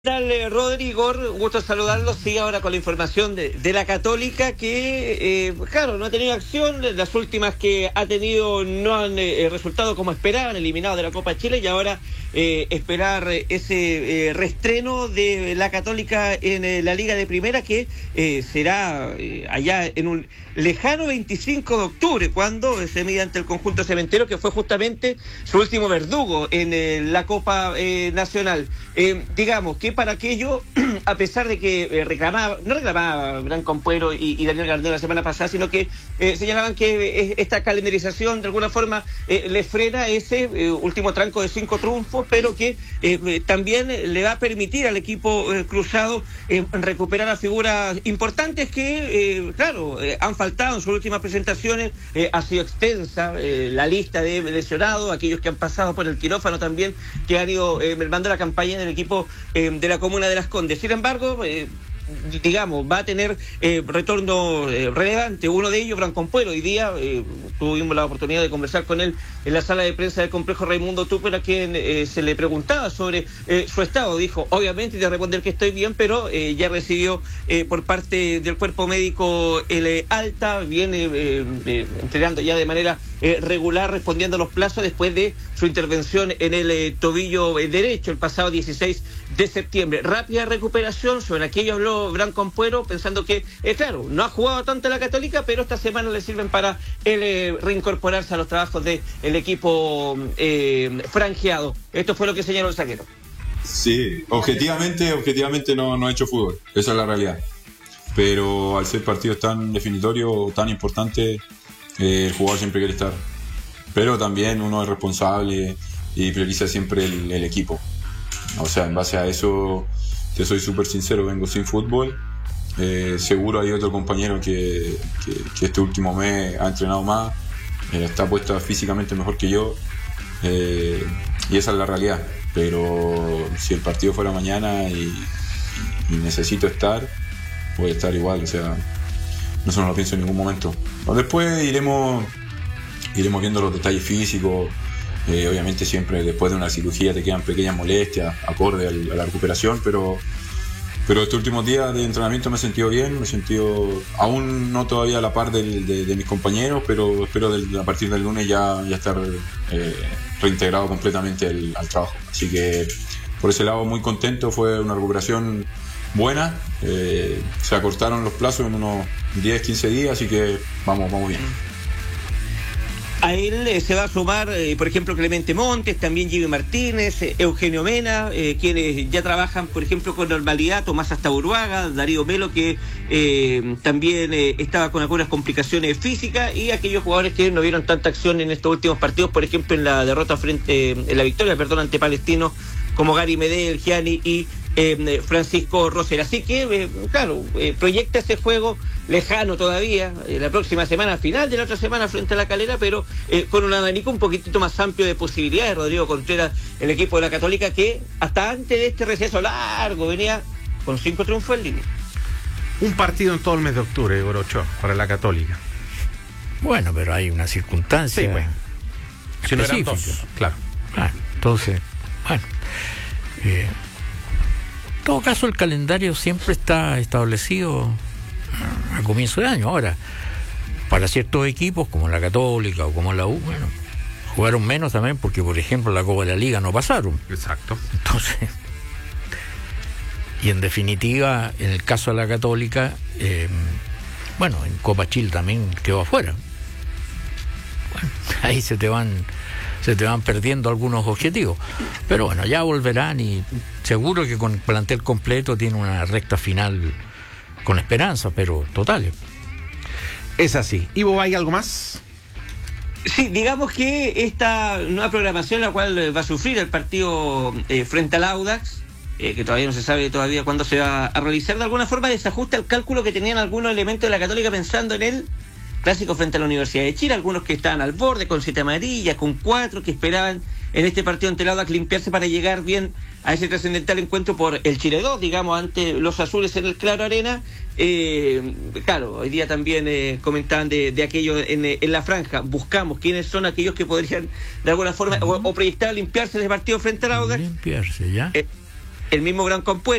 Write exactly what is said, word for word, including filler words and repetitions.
Dale, Rodrigo, un gusto saludarlo. Sigue ahora con la información de, de la Católica que, eh, claro, no ha tenido acción. Las últimas que ha tenido no han eh, resultado como esperaban, eliminados de la Copa Chile, y ahora eh, esperar ese eh, reestreno de la Católica en eh, la Liga de Primera, que eh, será eh, allá en un lejano veinticinco de octubre, cuando se mide ante el conjunto cementero, que fue justamente su último verdugo en eh, la Copa eh, Nacional. Eh, digamos que para aquello, a pesar de que eh, reclamaba, no reclamaba Gran Compuero y, y Daniel Gardel la semana pasada, sino que eh, señalaban que eh, esta calendarización de alguna forma eh, le frena ese eh, último tranco de cinco triunfos, pero que eh, también le va a permitir al equipo eh, cruzado eh, recuperar a figuras importantes que, eh, claro, eh, han faltado en sus últimas presentaciones. Eh, ha sido extensa eh, la lista de lesionados, aquellos que han pasado por el quirófano también, que han ido eh, mermando la campaña del equipo eh, de la comuna de Las Condes. Sin embargo, eh, digamos, va a tener eh, retorno eh, relevante. Uno de ellos, Gran Compuero. Hoy día eh, tuvimos la oportunidad de conversar con él en la sala de prensa del complejo Raimundo Tupper, a quien eh, se le preguntaba sobre eh, su estado. Dijo, obviamente, de responder que estoy bien, pero eh, ya recibió eh, por parte del cuerpo médico el eh, alta, viene eh, eh, entrenando ya de manera eh, regular, respondiendo a los plazos después de su intervención en el eh, tobillo eh, derecho el pasado dieciséis de septiembre. Rápida recuperación, sobre aquello habló Gran Compuero, pensando que, eh, claro, no ha jugado tanto la Católica, pero esta semana le sirven para el, eh, reincorporarse a los trabajos del de equipo eh, franjeado. Esto fue lo que señaló el zaguero. Sí, objetivamente, objetivamente no, no he hecho fútbol, esa es la realidad. Pero al ser partidos tan definitorios, tan importantes, eh, el jugador siempre quiere estar. Pero también uno es responsable y prioriza siempre el, el equipo. O sea, en base a eso, te soy súper sincero, vengo sin fútbol. Eh, seguro hay otro compañero que, que, que este último mes ha entrenado más, eh, está puesto físicamente mejor que yo, eh, y esa es la realidad. Pero si el partido fuera mañana y, y necesito estar, voy a estar igual. O sea, no se lo pienso en ningún momento. Después iremos, iremos viendo los detalles físicos. Eh, obviamente siempre después de una cirugía te quedan pequeñas molestias acorde al, a la recuperación, pero pero estos últimos días de entrenamiento me he sentido bien, me he sentido aún no todavía a la par del, de, de mis compañeros, pero espero del, a partir del lunes ya, ya estar eh, reintegrado completamente al, al trabajo. Así que por ese lado muy contento, fue una recuperación buena, eh, se acortaron los plazos en unos diez, quince días, así que vamos, vamos bien. A él eh, se va a sumar, eh, por ejemplo, Clemente Montes, también Jimmy Martínez, eh, Eugenio Mena, eh, quienes ya trabajan, por ejemplo, con normalidad, Tomás Astaburuaga, Darío Melo, que eh, también eh, estaba con algunas complicaciones físicas, y aquellos jugadores que no vieron tanta acción en estos últimos partidos, por ejemplo, en la derrota frente, en la victoria, perdón, ante Palestino, como Gary Medel, Gianni y eh, Francisco Rosera. Así que, eh, claro, eh, proyecta ese juego lejano todavía, eh, la próxima semana, final de la otra semana frente a la Calera, pero eh, con un abanico un poquitito más amplio de posibilidades. Rodrigo Contreras, el equipo de la Católica, que hasta antes de este receso largo venía con cinco triunfos en línea. Un partido en todo el mes de octubre, Gorocho, para la Católica. Bueno, pero hay una circunstancia. Sí, pues. Si no eran dos, claro. Ah, entonces, bueno. Eh, en todo caso, el calendario siempre está establecido a comienzo de año. Ahora, para ciertos equipos como la Católica o como la U, bueno, jugaron menos también porque, por ejemplo, la Copa de la Liga no pasaron. Exacto. Entonces, y en definitiva, en el caso de la Católica, eh, bueno, en Copa Chile también quedó afuera. Bueno, ahí se te van se te van perdiendo algunos objetivos, pero bueno, ya volverán, y seguro que con el plantel completo tiene una recta final con esperanza, pero totales. Es así. Ivo, ¿hay algo más? Sí, digamos que esta nueva programación, la cual va a sufrir el partido eh, frente al Audax, eh, que todavía no se sabe todavía cuándo se va a realizar, de alguna forma desajusta el cálculo que tenían algunos elementos de la Católica pensando en el clásico frente a la Universidad de Chile, algunos que estaban al borde, con siete amarillas, con cuatro, que esperaban en este partido ante el Audax limpiarse para llegar bien a ese trascendental encuentro por el Chile dos, digamos, ante los azules en el Claro Arena. Eh, claro, hoy día también eh, comentaban de, de aquello en, en la franja. Buscamos quiénes son aquellos que podrían de alguna forma uh-huh. o, o proyectar limpiarse de partido frente al Audax. Limpiarse, ya. Eh, el mismo gran compuesto